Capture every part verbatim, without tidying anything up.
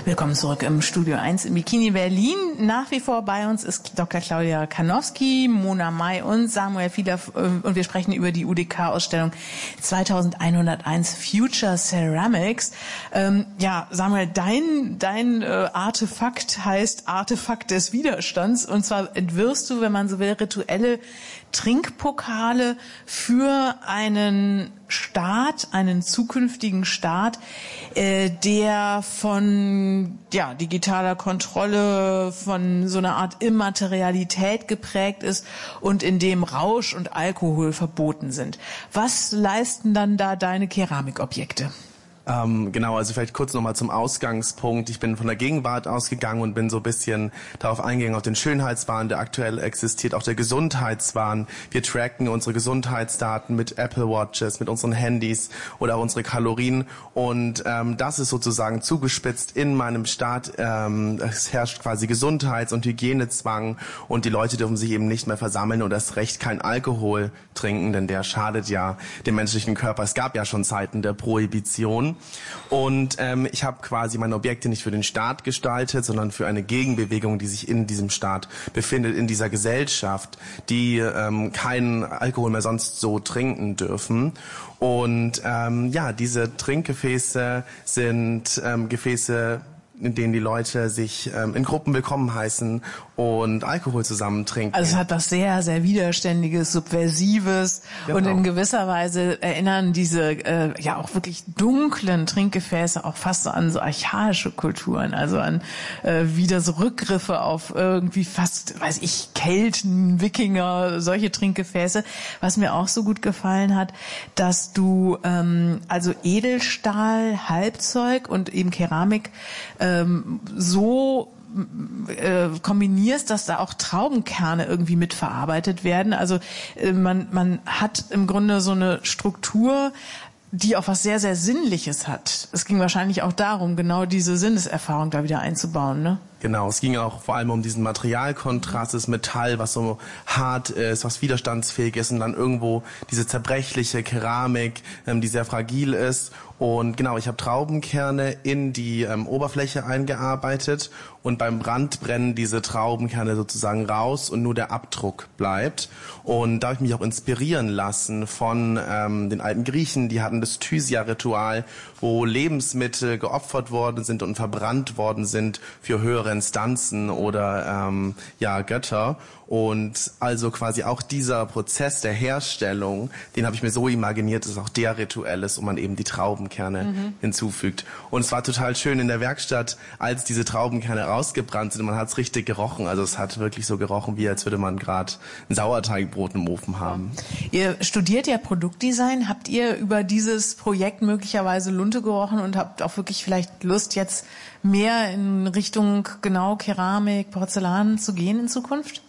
Willkommen zurück im Studio eins im Bikini Berlin. Nach wie vor bei uns ist Doktor Claudia Karnowski, Mona May und Samuel Fiedler und wir sprechen über die U D K-Ausstellung zweitausendeinhunderteins Future Ceramics. Ähm, ja, Samuel, dein, dein äh, Artefakt heißt Artefakt des Widerstands und zwar entwirfst du, wenn man so will, rituelle Trinkpokale für einen Staat, einen zukünftigen Staat, äh, der von ja digitaler Kontrolle, von so einer Art Immaterialität geprägt ist und in dem Rausch und Alkohol verboten sind. Was leisten dann da deine Keramikobjekte? Ähm, genau, also vielleicht kurz nochmal zum Ausgangspunkt. Ich bin von der Gegenwart ausgegangen und bin so ein bisschen darauf eingegangen, auf den Schönheitswahn, der aktuell existiert, auch der Gesundheitswahn. Wir tracken unsere Gesundheitsdaten mit Apple Watches, mit unseren Handys oder auch unsere Kalorien und ähm, das ist sozusagen zugespitzt in meinem Staat. Ähm, es herrscht quasi Gesundheits- und Hygienezwang und die Leute dürfen sich eben nicht mehr versammeln und erst recht kein Alkohol trinken, denn der schadet ja dem menschlichen Körper. Es gab ja schon Zeiten der Prohibition. Und ähm, ich habe quasi meine Objekte nicht für den Staat gestaltet, sondern für eine Gegenbewegung, die sich in diesem Staat befindet, in dieser Gesellschaft, die ähm, keinen Alkohol mehr sonst so trinken dürfen. Und ähm, ja, diese Trinkgefäße sind ähm, Gefäße, in denen die Leute sich ähm, in Gruppen willkommen heißen und Alkohol zusammen trinken. Also es hat was sehr, sehr Widerständiges, Subversives genau. Und in gewisser Weise erinnern diese äh, ja auch wirklich dunklen Trinkgefäße auch fast so an so archaische Kulturen, also an äh, wieder so Rückgriffe auf irgendwie fast, weiß ich, Kelten, Wikinger, solche Trinkgefäße. Was mir auch so gut gefallen hat, dass du ähm, also Edelstahl, Halbzeug und eben Keramik ähm, so äh, kombinierst, dass da auch Traubenkerne irgendwie mitverarbeitet werden. Also äh, man man hat im Grunde so eine Struktur, die auch was sehr, sehr Sinnliches hat. Es ging wahrscheinlich auch darum, genau diese Sinneserfahrung da wieder einzubauen, ne? Genau, es ging auch vor allem um diesen Materialkontrast, das Metall, was so hart ist, was widerstandsfähig ist und dann irgendwo diese zerbrechliche Keramik, ähm, die sehr fragil ist. Und genau, ich habe Traubenkerne in die ähm, Oberfläche eingearbeitet und beim Brand brennen diese Traubenkerne sozusagen raus und nur der Abdruck bleibt. Und da habe ich mich auch inspirieren lassen von ähm, den alten Griechen, die hatten das Thysia-Ritual, wo Lebensmittel geopfert worden sind und verbrannt worden sind für höhere Instanzen oder ähm, ja Götter. Und also quasi auch dieser Prozess der Herstellung, den habe ich mir so imaginiert, dass auch der rituell ist und man eben die Traubenkerne mhm. hinzufügt. Und es war total schön in der Werkstatt, als diese Traubenkerne rausgebrannt sind. Man hat es richtig gerochen. Also es hat wirklich so gerochen, wie als würde man gerade ein Sauerteigbrot im Ofen haben. Ihr studiert ja Produktdesign. Habt ihr über dieses Projekt möglicherweise Lunte gerochen und habt auch wirklich vielleicht Lust, jetzt mehr in Richtung genau Keramik, Porzellan zu gehen in Zukunft?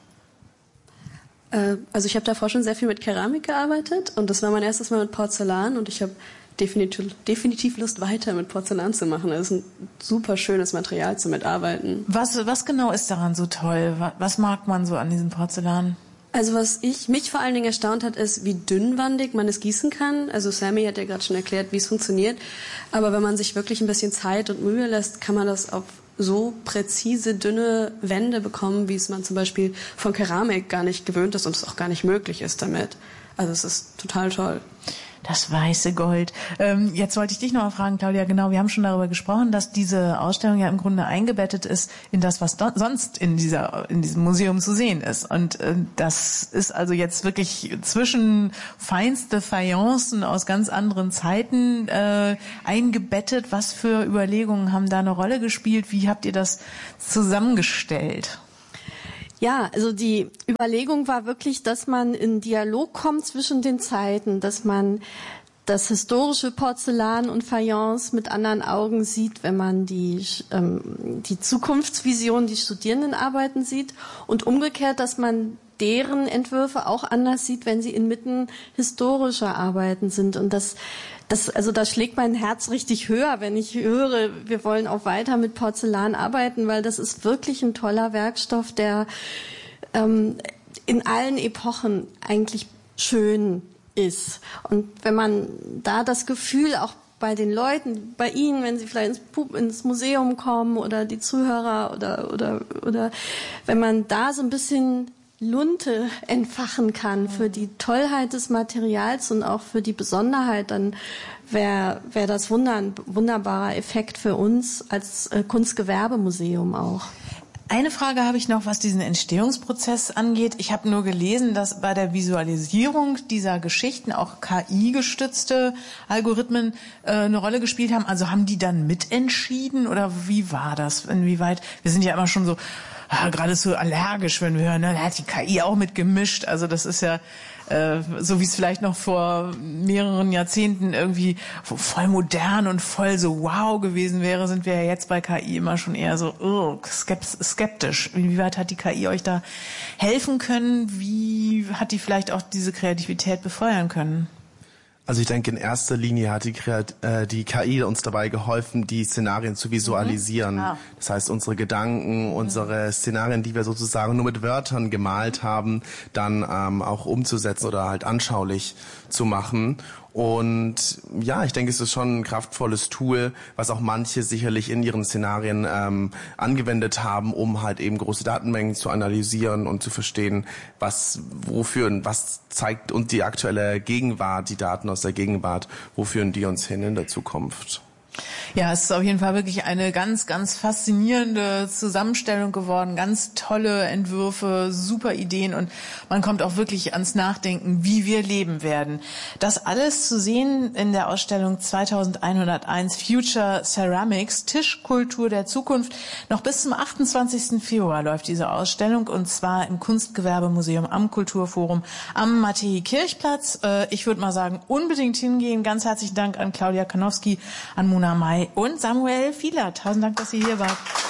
Also ich habe davor schon sehr viel mit Keramik gearbeitet und das war mein erstes Mal mit Porzellan und ich habe definitiv, definitiv Lust, weiter mit Porzellan zu machen. Es ist ein super schönes Material zum Mitarbeiten. Was, was genau ist daran so toll? Was mag man so an diesem Porzellan? Also was ich mich vor allen Dingen erstaunt hat, ist, wie dünnwandig man es gießen kann. Also Sammy hat ja gerade schon erklärt, wie es funktioniert. Aber wenn man sich wirklich ein bisschen Zeit und Mühe lässt, kann man das auf so präzise, dünne Wände bekommen, wie es man zum Beispiel von Keramik gar nicht gewöhnt ist und es auch gar nicht möglich ist damit. Also es ist total toll. Das weiße Gold. Ähm, jetzt wollte ich dich noch mal fragen, Claudia, genau, wir haben schon darüber gesprochen, dass diese Ausstellung ja im Grunde eingebettet ist in das, was do- sonst in dieser in diesem Museum zu sehen ist. Und äh, das ist also jetzt wirklich zwischen feinste Fayencen aus ganz anderen Zeiten äh, eingebettet. Was für Überlegungen haben da eine Rolle gespielt? Wie habt ihr das zusammengestellt? Ja, also die Überlegung war wirklich, dass man in Dialog kommt zwischen den Zeiten, dass man das historische Porzellan und Fayence mit anderen Augen sieht, wenn man die, ähm, die Zukunftsvision, die Studierendenarbeiten sieht und umgekehrt, dass man deren Entwürfe auch anders sieht, wenn sie inmitten historischer Arbeiten sind. Und das, das, also da schlägt mein Herz richtig höher, wenn ich höre, wir wollen auch weiter mit Porzellan arbeiten, weil das ist wirklich ein toller Werkstoff, der ähm, in allen Epochen eigentlich schön ist. Und wenn man da das Gefühl auch bei den Leuten, bei Ihnen, wenn Sie vielleicht ins, ins Museum kommen oder die Zuhörer oder, oder, oder wenn man da so ein bisschen Lunte entfachen kann für die Tollheit des Materials und auch für die Besonderheit, dann wäre wär das wunder, ein wunderbarer Effekt für uns als äh, Kunstgewerbemuseum auch. Eine Frage habe ich noch, was diesen Entstehungsprozess angeht. Ich habe nur gelesen, dass bei der Visualisierung dieser Geschichten auch K I-gestützte Algorithmen äh, eine Rolle gespielt haben. Also haben die dann mitentschieden oder wie war das? Inwieweit? Wir sind ja immer schon so ah, geradezu allergisch, wenn wir hören, ne? Da hat die K I auch mitgemischt. Also das ist ja äh, so wie es vielleicht noch vor mehreren Jahrzehnten irgendwie voll modern und voll so wow gewesen wäre, sind wir ja jetzt bei K I immer schon eher so oh, skeptisch. Inwieweit hat die K I euch da helfen können? Wie hat die vielleicht auch diese Kreativität befeuern können? Also ich denke, in erster Linie hat die, äh, die K I uns dabei geholfen, die Szenarien zu visualisieren. Mhm. Ah. Das heißt, unsere Gedanken, unsere mhm. Szenarien, die wir sozusagen nur mit Wörtern gemalt haben, dann ähm, auch umzusetzen oder halt anschaulich zu machen. Und ja, ich denke, es ist schon ein kraftvolles Tool, was auch manche sicherlich in ihren Szenarien ähm, angewendet haben, um halt eben große Datenmengen zu analysieren und zu verstehen, was wofür und was zeigt uns die aktuelle Gegenwart, die Daten aus der Gegenwart, wo führen die uns hin in der Zukunft. Ja, es ist auf jeden Fall wirklich eine ganz, ganz faszinierende Zusammenstellung geworden. Ganz tolle Entwürfe, super Ideen und man kommt auch wirklich ans Nachdenken, wie wir leben werden. Das alles zu sehen in der Ausstellung zweitausendeinhunderteins Future Ceramics, Tischkultur der Zukunft. Noch bis zum achtundzwanzigsten Februar läuft diese Ausstellung und zwar im Kunstgewerbemuseum am Kulturforum am Matthäi-Kirchplatz. Ich würde mal sagen, unbedingt hingehen. Ganz herzlichen Dank an Claudia Kanowski, an Mona May und Samuel Fieler. Tausend Dank, dass Sie hier waren.